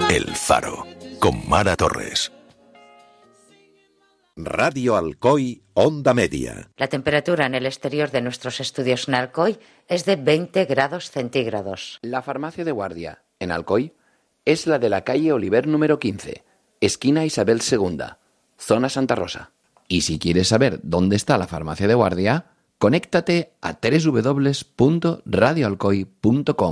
El Faro, con Mara Torres. Radio Alcoy, Onda Media. La temperatura en el exterior de nuestros estudios en Alcoy es de 20 grados centígrados. La farmacia de guardia, en Alcoy, es la de la calle Oliver número 15, esquina Isabel II, zona Santa Rosa. Y si quieres saber dónde está la farmacia de guardia, conéctate a www.radioalcoy.com.